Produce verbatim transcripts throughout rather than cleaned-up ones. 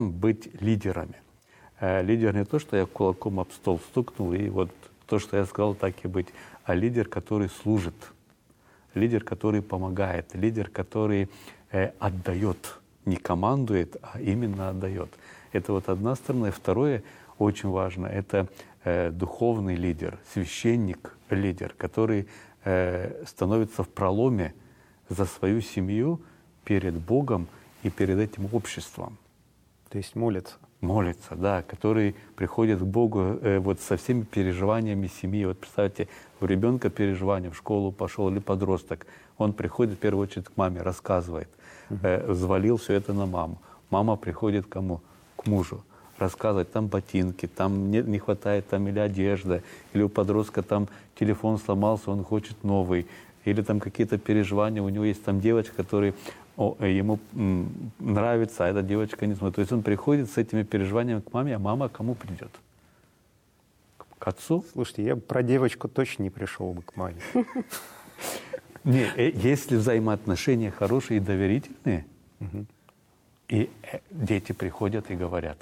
быть лидерами. Лидер не то, что я кулаком об стол стукнул, и вот то, что я сказал, так и быть, а лидер, который служит, лидер, который помогает, лидер, который э, отдает, не командует, а именно отдает. Это вот одна сторона. И второе, очень важно, это э, духовный лидер, священник, лидер, который э, становится в проломе за свою семью перед Богом и перед этим обществом. То есть молится. Молится, да, который приходит к Богу э, вот со всеми переживаниями семьи. Вот представьте, у ребенка переживания, в школу пошел или подросток, он приходит в первую очередь к маме, рассказывает, э, взвалил все это на маму. Мама приходит к кому? К мужу, рассказывает, там ботинки, там не, не хватает там или одежда, или у подростка там телефон сломался, он хочет новый, или там какие-то переживания, у него есть там девочка, которая О, ему м, нравится, а эта девочка не смотрит. То есть он приходит с этими переживаниями к маме, а мама к кому придет? К отцу? Слушайте, я про девочку точно не пришел бы к маме. Не, если взаимоотношения хорошие и доверительные, и дети приходят и говорят.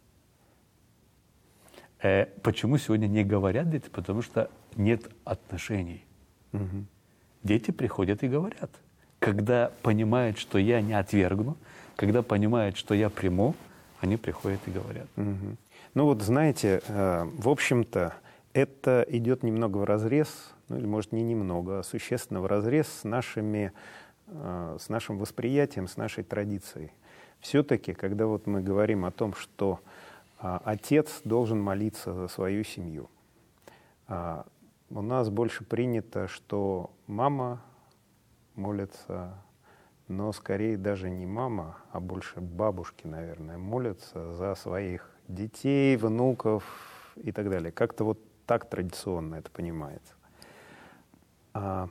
Почему сегодня не говорят дети? Потому что нет отношений. Дети приходят и говорят. Когда понимают, что я не отвергну, когда понимают, что я приму, они приходят и говорят. Угу. Ну вот знаете, э, в общем-то, это идет немного вразрез, ну или может не немного, а существенно вразрез с, нашими, э, с нашим восприятием, с нашей традицией. Все-таки, когда вот мы говорим о том, что э, отец должен молиться за свою семью, э, у нас больше принято, что мама молятся, но скорее даже не мама, а больше бабушки, наверное, молятся за своих детей, внуков и так далее. Как-то вот так традиционно это понимается. А,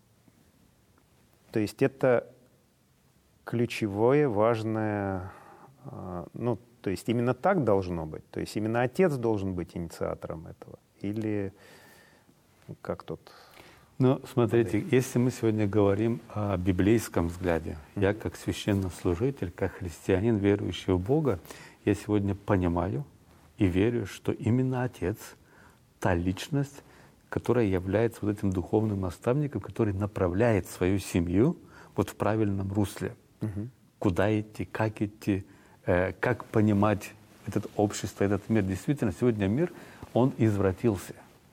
то есть это ключевое, важное, а, ну, то есть именно так должно быть? То есть именно отец должен быть инициатором этого? Или как тут? Ну, смотрите, если мы сегодня говорим о библейском взгляде, я как священнослужитель, как христианин, верующий в Бога, я сегодня понимаю и верю, что именно Отец — та личность, которая является вот этим духовным наставником, который направляет свою семью вот в правильном русле. Угу. Куда идти, как идти, э, как понимать это общество, этот мир. Действительно, сегодня мир, он извратился.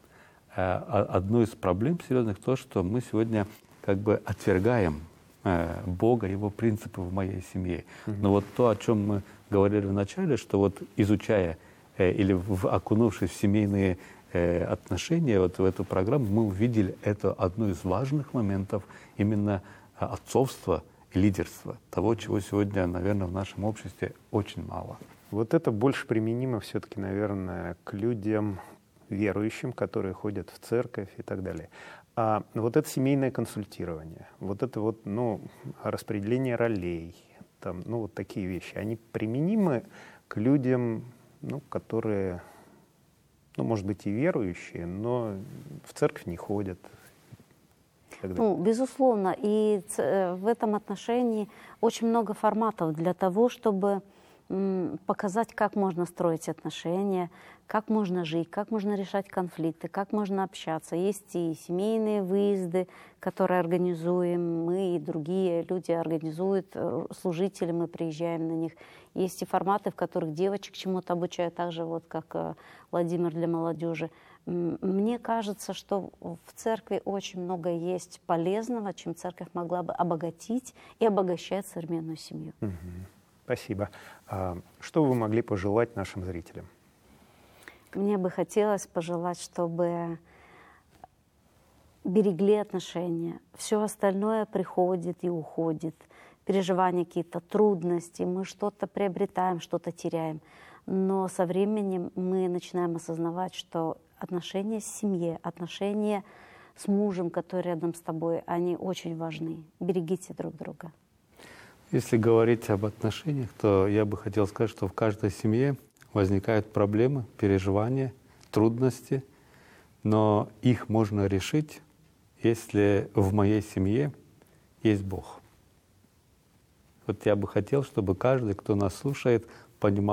Одну из проблем серьезных то, что мы сегодня как бы отвергаем э, Бога, Его принципы в моей семье. Mm-hmm. Но вот то, о чем мы говорили в начале, что вот изучая э, или в, окунувшись в семейные э, отношения, вот в эту программу, мы увидели это одно из важных моментов именно отцовства и лидерства, того, чего сегодня, наверное, в нашем обществе очень мало. Вот это больше применимо все-таки, наверное, к людям верующим, которые ходят в церковь и так далее. А вот это семейное консультирование, вот это вот, ну, распределение ролей, там, ну, вот такие вещи, они применимы к людям, ну, которые, ну, может быть, и верующие, но в церковь не ходят. Ну, безусловно, и в этом отношении очень много форматов для того, чтобы показать, как можно строить отношения, как можно жить, как можно решать конфликты, как можно общаться. Есть и семейные выезды, которые организуем мы, и другие люди организуют, служители, мы приезжаем на них. Есть и форматы, в которых девочек чему-то обучают, так же вот как Владимир для молодежи. Мне кажется, что в церкви очень много есть полезного, чем церковь могла бы обогатить и обогащать современную семью. Угу. Спасибо. А что вы могли пожелать нашим зрителям? Мне бы хотелось пожелать, чтобы берегли отношения. Все остальное приходит и уходит. Переживания, какие-то трудности, мы что-то приобретаем, что-то теряем. Но со временем мы начинаем осознавать, что отношения с семьей, отношения с мужем, который рядом с тобой, они очень важны. Берегите друг друга. Если говорить об отношениях, то я бы хотел сказать, что в каждой семье возникают проблемы, переживания, трудности, но их можно решить, если в моей семье есть Бог. Вот я бы хотел, чтобы каждый, кто нас слушает, понимал,